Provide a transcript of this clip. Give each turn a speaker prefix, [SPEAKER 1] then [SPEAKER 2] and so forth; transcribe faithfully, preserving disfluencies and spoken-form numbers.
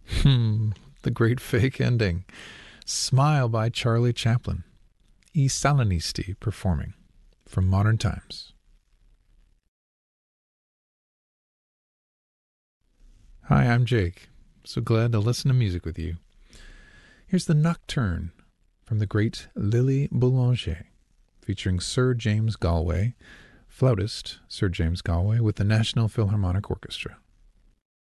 [SPEAKER 1] Hmm, the great fake ending. Smile by Charlie Chaplin. I Salinisti performing from Modern Times. Hi, I'm Jake. So glad to listen to music with you. Here's the Nocturne from the great Lily Boulanger, featuring Sir James Galway, flautist Sir James Galway, with the National Philharmonic Orchestra.